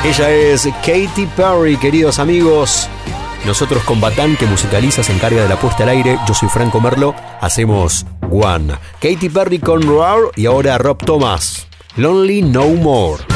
Ella es Katy Perry, queridos amigos. Nosotros con Batán, que musicaliza, se encarga de la puesta al aire. Yo soy Franco Merlo, hacemos One. Katy Perry con Roar y ahora Rob Thomas, Lonely No More.